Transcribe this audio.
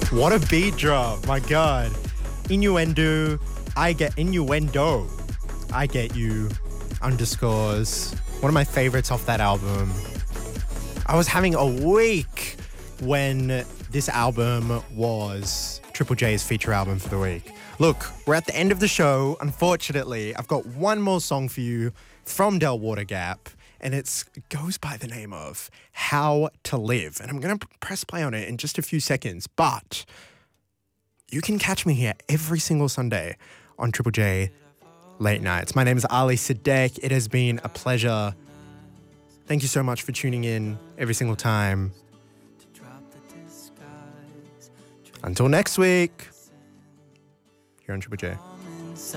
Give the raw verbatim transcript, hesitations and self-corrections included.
What a beat drop, my God. Innuendo, I get innuendo. I get you, underscores. One of my favorites off that album. I was having a week when this album was Triple J's feature album for the week. Look, we're at the end of the show. Unfortunately, I've got one more song for you from Delwater Gap, and it's, it goes by the name of How to Live. And I'm going to press play on it in just a few seconds, but you can catch me here every single Sunday on Triple J Late Nights. My name is Ali Siddiq. It has been a pleasure. Thank you so much for tuning in every single time. Until next week, here on Triple J.